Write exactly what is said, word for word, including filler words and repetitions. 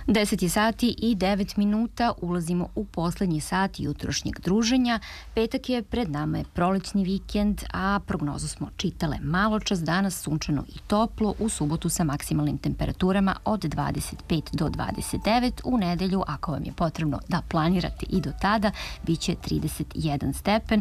deset je sati i devet minuta, ulazimo u poslednji sat jutrošnjeg druženja. Petak je, pred nama je prolećni vikend, a prognozu smo čitale malo čas. Danas sunčano i toplo, u subotu sa maksimalnim temperaturama od dvadeset pet do dvadeset devet. U nedelju, ako vam je potrebno da planirate i do tada, bit će trideset jedan stepen,